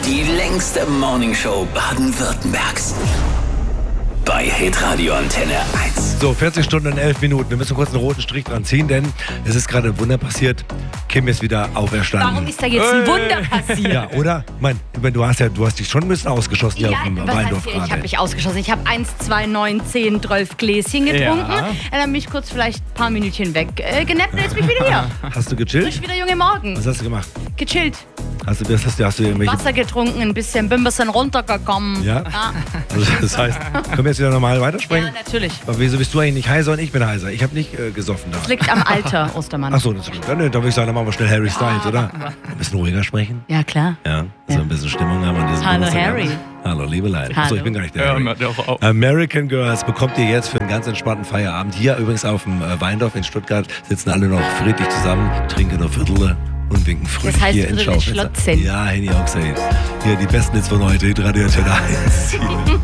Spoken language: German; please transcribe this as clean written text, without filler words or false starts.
Die längste Morningshow Baden-Württembergs. Bei Hitradio Antenne 1. So, 40 Stunden und 11 Minuten. Wir müssen kurz einen roten Strich dran ziehen, denn es ist gerade ein Wunder passiert. Kim ist wieder auferstanden. Warum ist da jetzt ein Wunder passiert? Ja, oder? Du hast dich schon ein bisschen ausgeschossen hier auf dem Weindorf gerade. Ich habe mich ausgeschossen. Ich habe 1, 2, 9, 10, 12 Gläschen getrunken. Ja. Dann habe ich kurz vielleicht ein paar Minütchen weggenappt und jetzt bin ich wieder hier. Hast du gechillt? Frisch wieder junge Morgen. Was hast du gemacht? Gechillt. Hast du irgendwelche... Wasser getrunken, ein bisschen runtergekommen. Ja? Also das heißt, können wir jetzt wieder normal weitersprechen? Ja, natürlich. Aber wieso bist du eigentlich nicht heiser und ich bin heiser? Ich habe nicht gesoffen da. Das liegt am Alter, Ostermann. Achso, das ist gut. Dann würde ich sagen, dann machen wir schnell Harry Styles, oder? Ein bisschen ruhiger sprechen. Ja, klar. Ja, so ein bisschen Stimmung haben. Hallo, Harry. Hallo, liebe Leute. Hallo. Achso, ich bin gar nicht der Harry. American Girls bekommt ihr jetzt für einen ganz entspannten Feierabend. Hier übrigens auf dem Weindorf in Stuttgart sitzen alle noch friedlich zusammen, trinken noch Viertel und winken fröhlich Das heißt, hier ins Viertel Schaufenster. Schlotzen. Ja, hätte ich auch gesehen. Hier die besten Hits von heute, Radio Antenne 1.